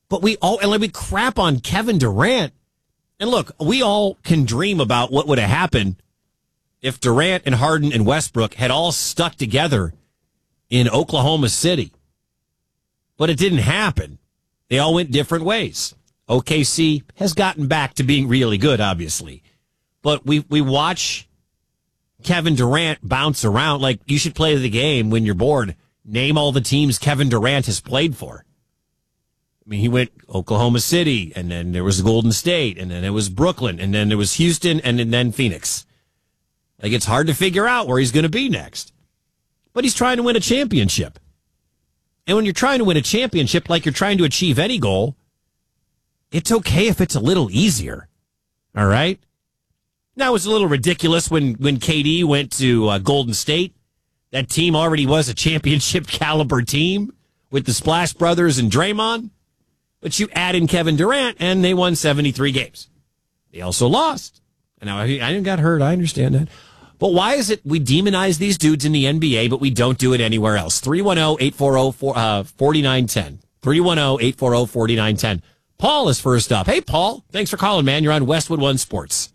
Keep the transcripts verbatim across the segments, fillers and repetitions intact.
But we all, and like we crap on Kevin Durant. And look, we all can dream about what would have happened if Durant and Harden and Westbrook had all stuck together in Oklahoma City. But it didn't happen. They all went different ways. O K C has gotten back to being really good, obviously. But we we watch Kevin Durant bounce around. Like, you should play the game when you're bored. Name all the teams Kevin Durant has played for. I mean, he went Oklahoma City, and then there was Golden State, and then it was Brooklyn, and then there was Houston, and then Phoenix. Like, it's hard to figure out where he's going to be next. But he's trying to win a championship. And when you're trying to win a championship, like you're trying to achieve any goal, it's okay if it's a little easier. All right? Now, it was a little ridiculous when, when K D went to uh, Golden State. That team already was a championship caliber team with the Splash Brothers and Draymond. But you add in Kevin Durant, and they won seventy-three games. They also lost. And now, I didn't got hurt. I understand that. But why is it we demonize these dudes in the N B A, but we don't do it anywhere else? three one zero, eight four zero, four nine one zero. three one zero, eight four zero, four nine one zero. Paul is first up. Hey, Paul. Thanks for calling, man. You're on Westwood One Sports.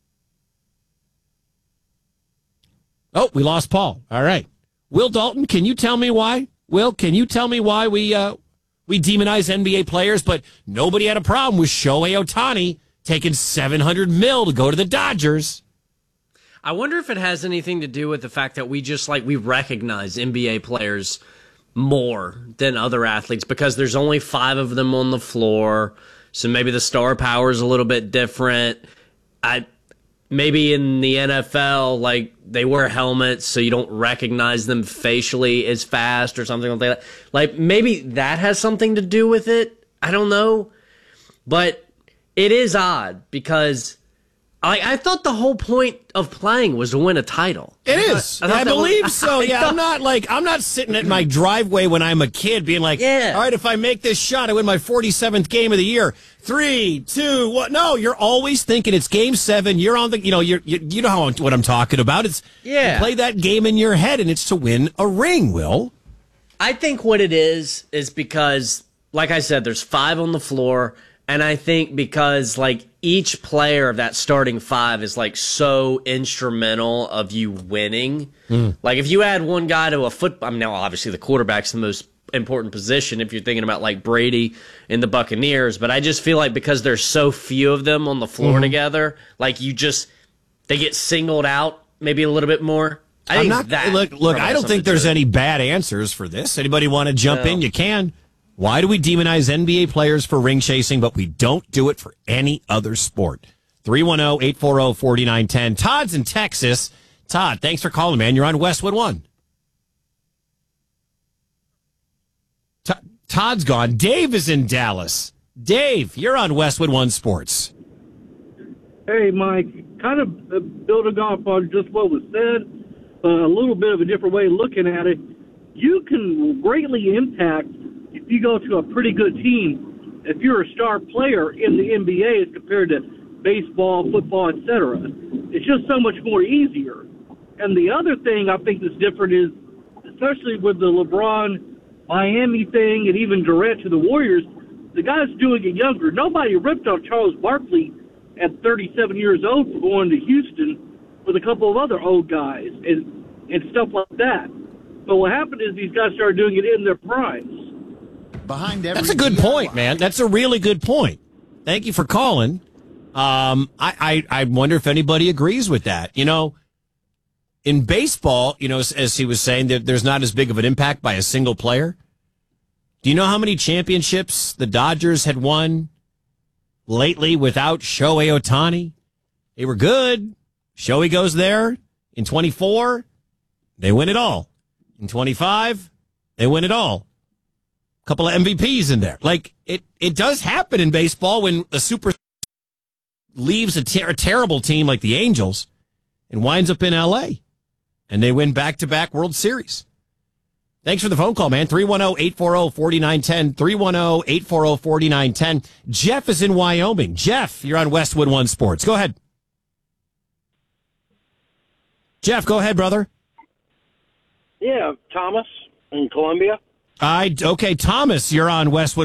Oh, we lost Paul. All right. Will Dalton, can you tell me why? Will, can you tell me why we uh, we demonize N B A players, but nobody had a problem with Shohei Ohtani taking seven hundred mil to go to the Dodgers? I wonder if it has anything to do with the fact that we just, like, we recognize N B A players more than other athletes because there's only five of them on the floor, so maybe the star power is a little bit different. I maybe in the N F L, like, they wear helmets, so you don't recognize them facially as fast or something like that. Like, maybe that has something to do with it. I don't know. But it is odd because I, I thought the whole point of playing was to win a title. It is. I, I, I believe was, so. I, yeah, thought, I'm not like I'm not sitting at my driveway when I'm a kid being like, yeah. all right, if I make this shot, I win my forty-seventh game of the year. Three, two, one. No, you're always thinking it's game seven. You're on the, you know, you're, you, you know how, what I'm talking about. It's yeah. You play that game in your head, and it's to win a ring. Will, I think what it is is because, like I said, there's five on the floor. And I think because, like, each player of that starting five is, like, so instrumental of you winning. Mm. Like, if you add one guy to a football, I mean, now obviously the quarterback's the most important position if you're thinking about, like, Brady and the Buccaneers. But I just feel like because there's so few of them on the floor mm-hmm. together, like, you just, they get singled out maybe a little bit more. I I'm think not, that. Look, look I don't think there's any bad answers for this. Anybody want to jump no. in? You can. Why do we demonize N B A players for ring chasing, but we don't do it for any other sport? three one zero, eight four zero, four nine one zero. Todd's in Texas. Todd, thanks for calling, man. You're on Westwood One. T- Todd's gone. Dave is in Dallas. Dave, you're on Westwood One Sports. Hey, Mike. Kind of building off on just what was said, uh, a little bit of a different way of looking at it. You can greatly impact if you go to a pretty good team, if you're a star player in the N B A as compared to baseball, football, et cetera. It's just so much more easier. And the other thing I think that's different is, especially with the LeBron Miami thing and even Durant to the Warriors, the guy's doing it younger. Nobody ripped on Charles Barkley at thirty-seven years old for going to Houston with a couple of other old guys and, and stuff like that. But what happened is these guys started doing it in their primes. Behind every That's a good point, man. That's a really good point. Thank you for calling. Um, I, I, I wonder if anybody agrees with that. You know, in baseball, you know, as, as he was saying, there, there's not as big of an impact by a single player. Do you know how many championships the Dodgers had won lately without Shohei Ohtani? They were good. Shohei goes there in twenty-four. They win it all. In twenty-five, they win it all. Couple of M V Ps in there. Like, it, it does happen in baseball when a super leaves a, ter- a terrible team like the Angels and winds up in L A and they win back-to-back World Series. Thanks for the phone call, man. three one zero, eight four zero, four nine one zero. three one zero, eight four zero, four nine one zero. Jeff is in Wyoming. Jeff, you're on Westwood One Sports. Go ahead. Jeff, go ahead, brother. Yeah, Thomas in Columbia. I okay, Thomas, you're on Westwood